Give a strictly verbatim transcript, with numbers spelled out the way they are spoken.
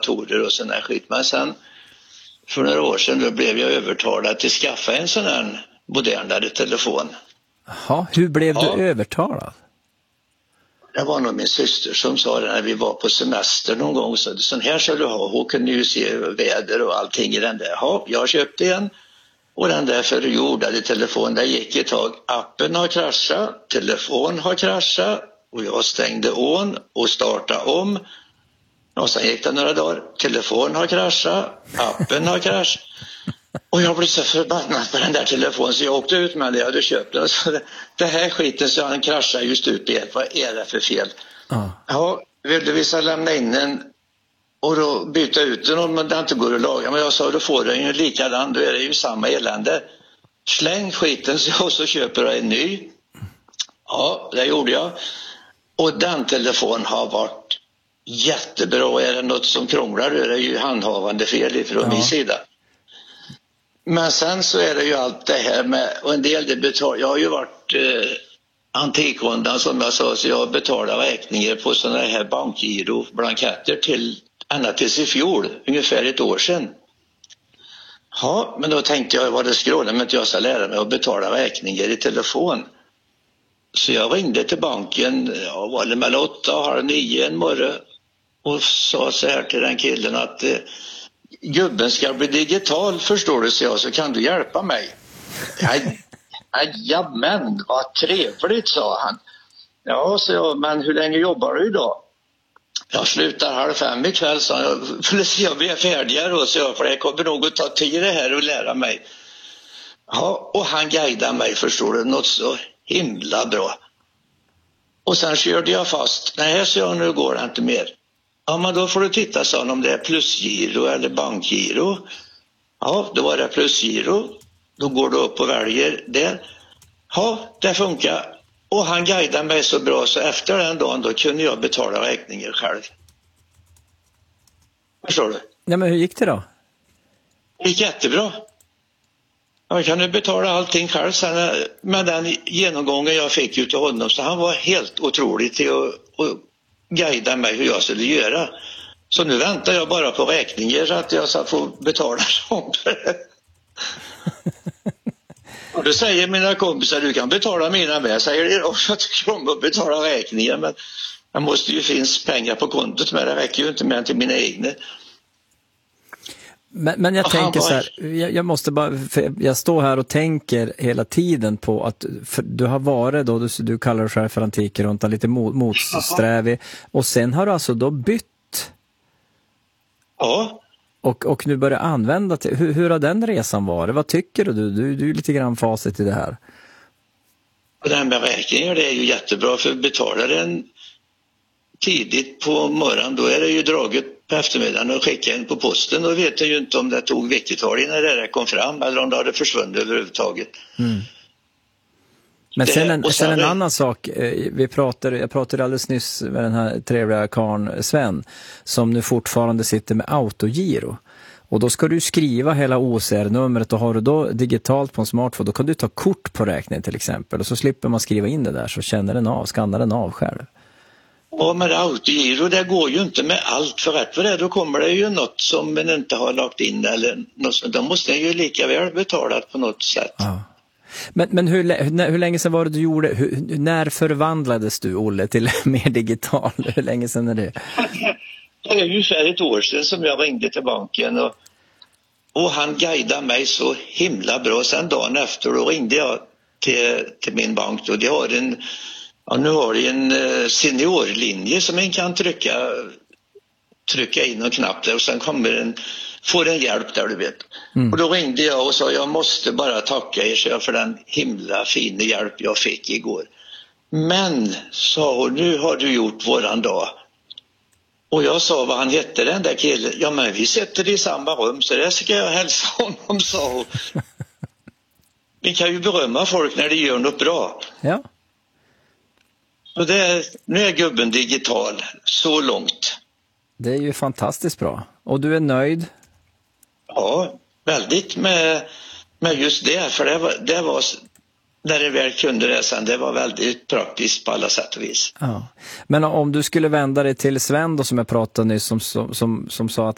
datorer och sån här skit. Men sen för några år sedan då blev jag övertalad till att skaffa en sån här modernare telefon. Jaha, hur blev ja. du övertalad? Det var nog min syster som sa det när vi var på semester någon gång. Så sån här ska du ha. Hon kunde ju se väder och allting i den där. Ja, jag köpte en. Och den där förjordade telefonen, där gick ett tag. Appen har kraschat, telefon har kraschat. Och jag stängde on och startade om. Och sen gick det några dagar. Telefon har kraschat, appen har kraschat. Och jag blev så förbannad på den där telefonen så jag åkte ut med det jag hade köpt. Den. Så det, det här skiten så han kraschar just ut i ett. Vad är det för fel? Uh. Ja, vill du visa lämna in en och då byta ut den om det inte går att laga. Men jag sa, då får den ju likadan, då är det ju samma elände. Släng skiten så, så köper jag en ny. Ja, det gjorde jag. Och den telefonen har varit jättebra. Är det något som krånglar, då är det ju handhavande fel från ja. min sida. Men sen så är det ju allt det här med, och en del det betalar, jag har ju varit eh, antikondan som jag sa, så jag betalar räkningar på sådana här bankgiro-blanketter till ända tills i fjol, ungefär ett år sedan. Ja, men då tänkte jag vad det skrålar men inte jag ska lära mig att betala räkningar i telefon. Så jag ringde till banken, ja, var det mellan åtta och halv nio en morgon och sa så här till den killen att eh, gubben ska bli digital, förstår du, så jag, så kan du hjälpa mig. Jajamän, vad trevligt, sa han. Ja, så jag, men hur länge jobbar du idag? Jag slutar halv fem ikväll, sa jag. För att jag blir färdigare då, så jag, för det kommer nog att ta tid det här och lära mig. Ja, och han guidade mig, förstår du, något så himla bra. Och sen körde jag fast. Nej, så jag, nu går det inte mer. Ja, men då får du titta, sa han, om det är plusgiro eller bankgiro. Ja, då var det plusgiro. Då går du upp och väljer det. Ja, det funkar. Och han guidade mig så bra så efter den dagen då kunde jag betala räkningar själv. Förstår du? Ja, men hur gick det då? Det gick jättebra. Jag kunde betala allting själv sen med den genomgången jag fick ut av honom. Så han var helt otrolig till att, att guida mig hur jag skulle göra. Så nu väntar jag bara på räkningar så att jag ska få betala dem. Och då säger mina kompisar, du kan betala mina med. Jag säger det också att jag kommer att betala räkningar. Men det måste ju finnas pengar på kontot, men det räcker ju inte med till mina egna. Men, men jag och tänker bara... så här, jag, jag måste bara, för jag står här och tänker hela tiden på att du har varit då, du, du kallar dig själv för antikrunta, lite mot, motsträvig. Och sen har du alltså då bytt. Ja. Och, och nu börjar använda till, hur, hur har den resan varit? Vad tycker du? Du, du är lite grann facit i det här. Och det här med räkningar, det är ju jättebra, för betalar den tidigt på morgonen, då är det ju draget på eftermiddagen och skicka in på posten. Då vet jag ju inte om det tog veckotag innan det där kom fram eller om det hade försvunnit överhuvudtaget. Mm. Men sen en, sen sen en annan sak, vi pratade, jag pratade alldeles nyss med den här trevliga karln Sven som nu fortfarande sitter med autogiro. Och då ska du skriva hela O C R-numret och har du då digitalt på en smartphone, då kan du ta kort på räkningen till exempel och så slipper man skriva in det där, så känner den av, skannar den av själv. Ja, men autogiro, det går ju inte med allt, för rätt för det då kommer det ju något som man inte har lagt in eller något, då måste den ju lika väl betalat på något sätt. Ja. Men, men hur, hur länge sedan var det du gjorde, hur, när förvandlades du, Olle, till mer digital? Hur länge sedan är det? Det är ungefär ett år sedan som jag ringde till banken och, och han guidade mig så himla bra. Sen dagen efter då ringde jag till, till min bank och de har en, ja, nu har de en seniorlinje som man kan trycka, trycka in en knapp där och sen kommer en, får en hjälp där, du vet. Mm. Och då ringde jag och sa, jag måste bara tacka er för den himla fina hjälp jag fick igår. Men, sa hon, nu har du gjort våran dag. Och jag sa vad han hette, den där killen. Ja, men vi sitter i samma rum, så det ska jag hälsa honom, sa hon. Vi kan ju berömma folk när de gör något bra. Ja. Så det är, nu är gubben digital, så långt. Det är ju fantastiskt bra. Och du är nöjd? Ja, väldigt med, med just det. För det var, det var, när det väl kunde det sen, det var väldigt praktiskt på alla sätt och vis. Ja. Men om du skulle vända dig till Sven då, som jag pratade nyss, som, som, som, som sa att